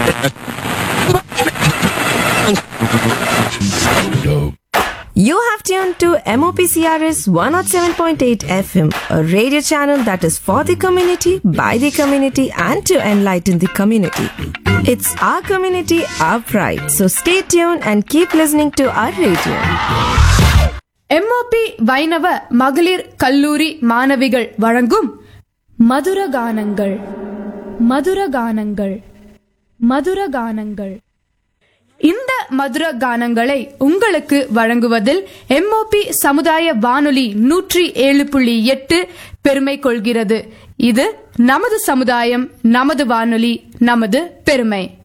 You have tuned to MOPCRS 107.8 FM, a radio channel that is for the community, by the community, and to enlighten the community. It's our community, our pride. So stay tuned and keep listening to our radio. MOP வைணவ மகளிர் கல்லூரி மாணவிகள் வழங்கும் மதுரகானங்கள் மதுரகானங்கள் மதுரகானங்கள். இந்த மதுர கானங்களை உங்களுக்கு வழங்குவதில் எம்ஓபி சமுதாய வானொலி 107.8 பெருமை கொள்கிறது. இது நமது சமுதாயம், நமது வானொலி, நமது பெருமை.